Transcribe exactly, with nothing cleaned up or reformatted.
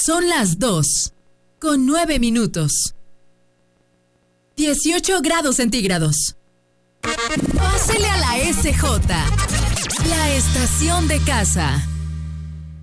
Son las dos, con nueve minutos. dieciocho grados centígrados. Pásele a la S J, la estación de casa.